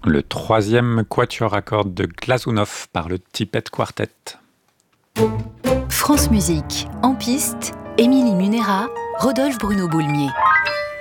Le troisième quatuor à cordes de Glazunov par le Tippett Quartet. France Musique, en piste, Émilie Munera, Rodolphe Bruno Boulmier.